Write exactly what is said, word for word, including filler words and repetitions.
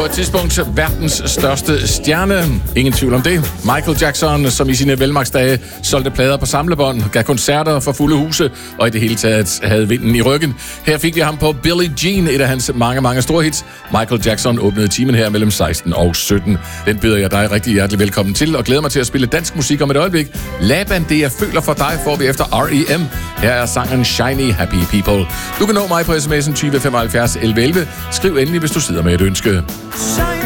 På et tidspunkt verdens største stjerne. Ingen tvivl om det. Michael Jackson, som i sine velmagtsdage solgte plader på samlebånd, gav koncerter for fulde huse og i det hele taget havde vinden i ryggen. Her fik vi ham på Billie Jean, et af hans mange, mange store hits. Michael Jackson åbnede timen her mellem seksten og sytten. Den byder jeg dig rigtig hjertelig velkommen til og glæder mig til at spille dansk musik om et øjeblik. Laban, det jeg føler for dig, får vi efter R E M. Her er sangen Shiny Happy People. Du kan nå mig på sms'en tyve femoghalvfjerds elleve elleve. Skriv endelig, hvis du sidder med et ønske.